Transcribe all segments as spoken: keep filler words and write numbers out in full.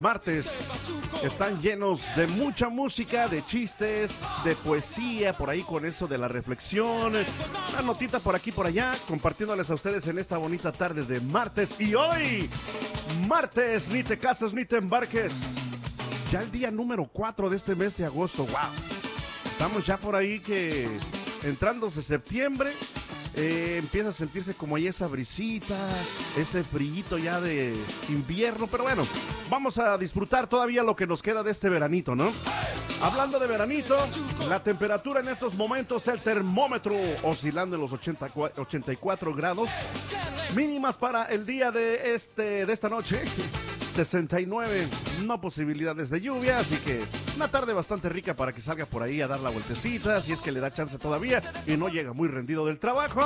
Martes están llenos de mucha música, de chistes, de poesía, por ahí con eso de la reflexión, una notita por aquí por allá, compartiéndoles a ustedes en esta bonita tarde de martes. Y hoy, martes, ni te cases ni te embarques, ya el día número cuatro de este mes de agosto. Wow, estamos ya por ahí que entrándose septiembre. Eh, empieza a sentirse como ahí esa brisita, ese frillito ya de invierno, pero bueno, vamos a disfrutar todavía lo que nos queda de este veranito, ¿no? Hablando de veranito, la temperatura en estos momentos, el termómetro oscilando en los ochenta, ochenta y cuatro grados, mínimas para el día de, este, de esta noche, sesenta y nueve, no posibilidades de lluvia, así que una tarde bastante rica para que salga por ahí a dar la vueltecita, si es que le da chance todavía y no llega muy rendido del trabajo.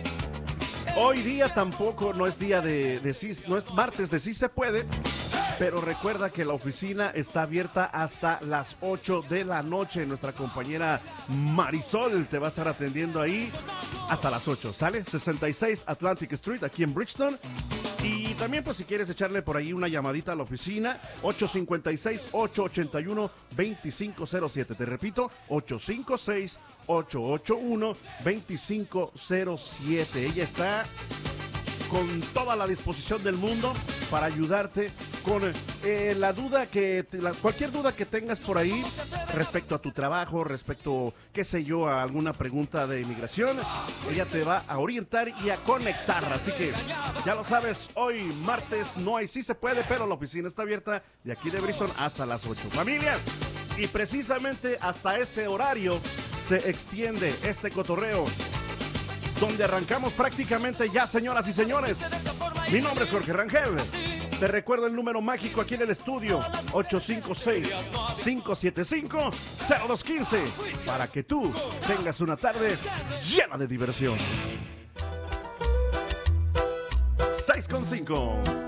Hoy día tampoco no es día de, de sí, no es martes de sí se puede, pero recuerda que la oficina está abierta hasta las ocho de la noche. Nuestra compañera Marisol te va a estar atendiendo ahí hasta las ocho, ¿sale? sesenta y seis Atlantic Street, aquí en Bridgeton. Y también, pues, si quieres echarle por ahí una llamadita a la oficina, ocho cinco seis, ocho ocho uno, dos cinco cero siete. Te repito, ocho cinco seis, ocho ocho uno, dos cinco cero siete. Ella está con toda la disposición del mundo para ayudarte con eh, la duda que, la, cualquier duda que tengas por ahí respecto a tu trabajo, respecto, qué sé yo, a alguna pregunta de inmigración. Ella te va a orientar y a conectar, así que ya lo sabes, hoy martes no hay sí se puede, pero la oficina está abierta de aquí de Bridgeton hasta las ocho. Familia, y precisamente hasta ese horario se extiende este cotorreo, donde arrancamos prácticamente ya, señoras y señores. Mi nombre es Jorge Rangel. Te recuerdo el número mágico aquí en el estudio, ocho cinco seis, cinco siete cinco, cero dos uno cinco, para que tú tengas una tarde llena de diversión. seis con cinco.